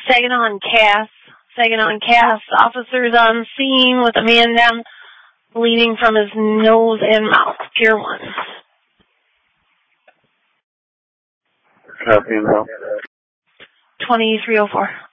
Saginaw and Cass. Saginaw and Cass. Officers on scene with a man down, bleeding from his nose and mouth. Pier 1. Copy now. 2304.